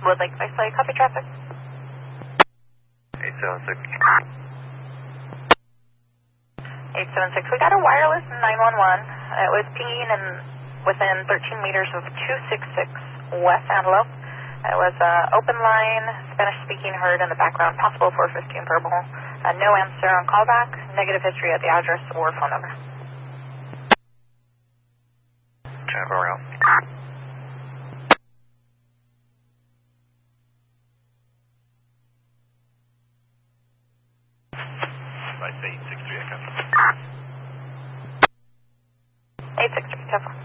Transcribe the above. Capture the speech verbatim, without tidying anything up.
Wood Lake Expressway, copy traffic. eight seven six. eight seven six, we got a wireless nine one one. It was pinging in within thirteen meters of two six six West Antelope. It was uh, open line, Spanish speaking, heard in the background, possible four fifteen verbal. Uh, no answer on callback, negative history at the address or phone number. Check around. Right, eight six three, echo. eight six three, careful.